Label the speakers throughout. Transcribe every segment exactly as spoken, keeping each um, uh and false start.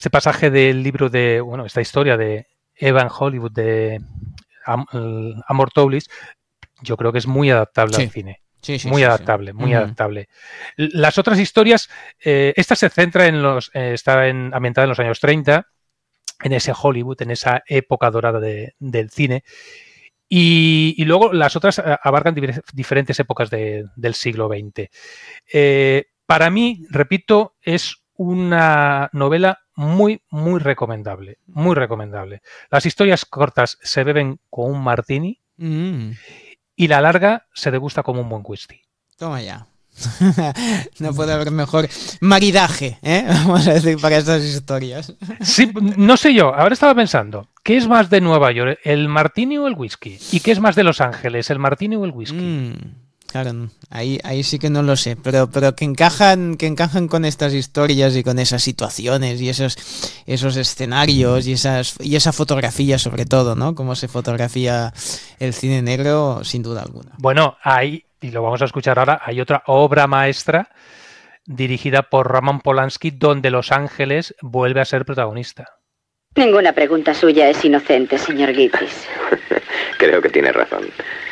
Speaker 1: este pasaje del libro de, bueno, esta historia de Eva en Hollywood, de Am Amor Toulis, yo creo que es muy adaptable
Speaker 2: Sí.
Speaker 1: al cine.
Speaker 2: Sí, sí,
Speaker 1: Muy
Speaker 2: sí, sí.
Speaker 1: adaptable, muy
Speaker 2: Ujú.
Speaker 1: adaptable. Las otras historias, eh, esta se centra en los, eh, está en, ambientada en los años treinta, en ese Hollywood, en esa época dorada de, del cine. Y, y luego las otras abarcan diferentes épocas de, del siglo veinte. Eh, para mí, repito, es una novela muy, muy recomendable. Muy recomendable. Las historias cortas se beben con un martini
Speaker 2: Mm.
Speaker 1: y la larga se degusta como un buen whisky.
Speaker 2: Toma ya. No puede haber mejor maridaje, ¿eh? Vamos a decir, para estas historias.
Speaker 1: Sí, no sé yo, ahora estaba pensando, ¿qué es más de Nueva York, el martini o el whisky? ¿Y qué es más de Los Ángeles, el martini o el whisky?
Speaker 2: Mm, claro, ahí, ahí sí que no lo sé, pero, pero que encajan, que encajan con estas historias y con esas situaciones y esos, esos escenarios y esas y esa fotografía sobre todo, ¿no? Cómo se fotografía el cine negro, sin duda alguna.
Speaker 1: Bueno, hay, y lo vamos a escuchar ahora, hay otra obra maestra dirigida por Roman Polanski, donde Los Ángeles vuelve a ser protagonista.
Speaker 3: Ninguna pregunta suya es inocente, señor Gittes.
Speaker 4: Creo que tiene razón.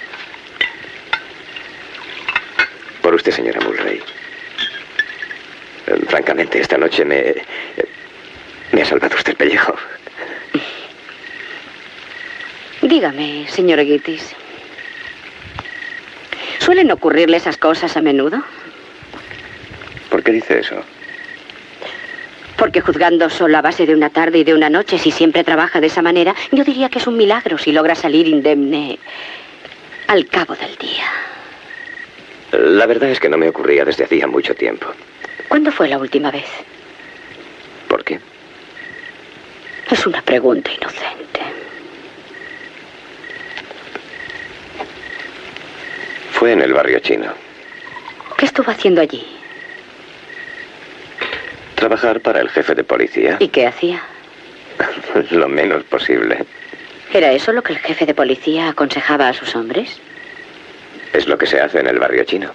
Speaker 4: Por usted, señora Mulray. Francamente, esta noche me... me ha salvado usted el pellejo.
Speaker 3: Dígame, señor Gittes. ¿Suelen ocurrirle esas cosas a menudo?
Speaker 4: ¿Por qué dice eso?
Speaker 3: Porque juzgando solo a base de una tarde y de una noche, si siempre trabaja de esa manera, yo diría que es un milagro si logra salir indemne al cabo del día.
Speaker 4: La verdad es que no me ocurría desde hacía mucho tiempo.
Speaker 3: ¿Cuándo fue la última vez?
Speaker 4: ¿Por qué?
Speaker 3: Es una pregunta inocente.
Speaker 4: Fue en el barrio chino.
Speaker 3: ¿Qué estuvo haciendo allí?
Speaker 4: Trabajar para el jefe de policía.
Speaker 3: ¿Y qué hacía?
Speaker 4: Lo menos posible.
Speaker 3: ¿Era eso lo que el jefe de policía aconsejaba a sus hombres?
Speaker 4: Es lo que se hace en el barrio chino.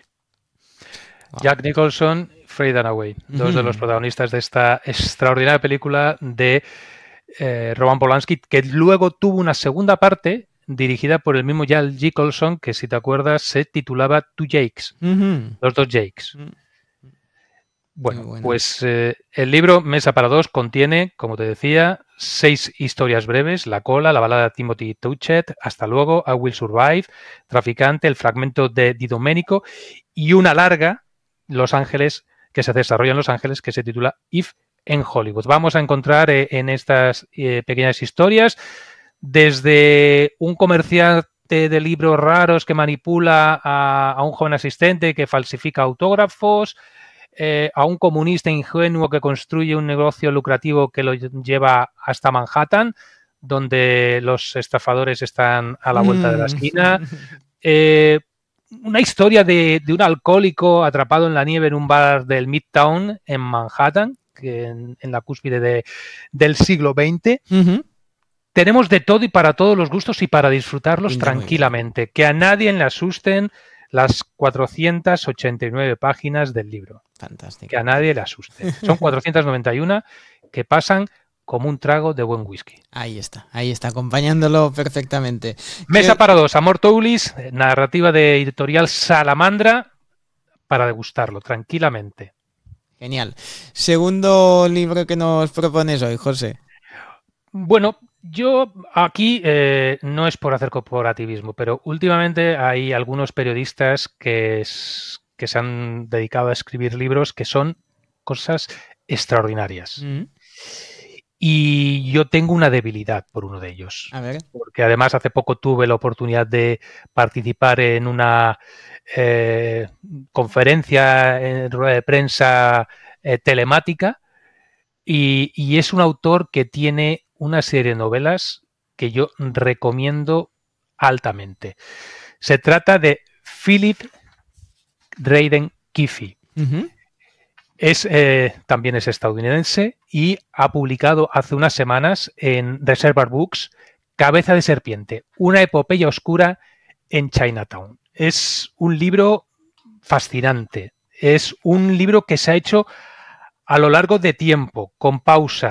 Speaker 1: Jack Nicholson, Faye Dunaway, dos
Speaker 2: Mm.
Speaker 1: de los protagonistas de esta extraordinaria película de eh, Roman Polanski, que luego tuvo una segunda parte dirigida por el mismo Jack Nicholson, que si te acuerdas se titulaba Two Jakes,
Speaker 2: Mm-hmm.
Speaker 1: los dos Jakes.
Speaker 2: Mm.
Speaker 1: Bueno,
Speaker 2: bueno.
Speaker 1: pues eh, el libro Mesa para dos contiene, como te decía, seis historias breves: La cola, la balada de Timothy Touchet, Hasta luego, I Will Survive, Traficante, El fragmento de Di Domenico, y una larga, Los Ángeles, que se desarrolla en Los Ángeles, que se titula If en Hollywood. Vamos a encontrar eh, en estas eh, pequeñas historias desde un comerciante de libros raros que manipula a, a un joven asistente que falsifica autógrafos, Eh, a un comunista ingenuo que construye un negocio lucrativo que lo lleva hasta Manhattan, donde los estafadores están a la vuelta de la esquina. Eh, una historia de, de un alcohólico atrapado en la nieve en un bar del Midtown en Manhattan, que en, en la cúspide de, del siglo veinte.
Speaker 2: Mm-hmm.
Speaker 1: Tenemos de todo y para todos los gustos y para disfrutarlos
Speaker 2: Pinta muy
Speaker 1: tranquilamente. Que a nadie le asusten las cuatrocientas ochenta y nueve páginas del libro.
Speaker 2: Fantástico.
Speaker 1: Que a nadie le asuste. Son cuatrocientas noventa y uno que pasan como un trago de buen whisky.
Speaker 2: Ahí está, ahí está, acompañándolo perfectamente.
Speaker 1: Mesa
Speaker 2: ¿Qué...
Speaker 1: para dos, Amor Toulis, narrativa de editorial Salamandra, para degustarlo tranquilamente.
Speaker 2: Genial. Segundo libro que nos propones hoy, José.
Speaker 1: Bueno, yo aquí eh, no es por hacer corporativismo, pero últimamente hay algunos periodistas que, es, que se han dedicado a escribir libros que son cosas extraordinarias.
Speaker 2: Mm.
Speaker 1: Y yo tengo una debilidad por uno de ellos.
Speaker 2: A ver.
Speaker 1: Porque además hace poco tuve la oportunidad de participar en una eh, conferencia en rueda de prensa eh, telemática y, y es un autor que tiene una serie de novelas que yo recomiendo altamente. Se trata de Philip Drayden Keefe.
Speaker 2: Uh-huh.
Speaker 1: Es, eh, también es estadounidense y ha publicado hace unas semanas en Reservoir Books Cabeza de Serpiente, una epopeya oscura en Chinatown. Es un libro fascinante. Es un libro que se ha hecho a lo largo de tiempo, con pausa,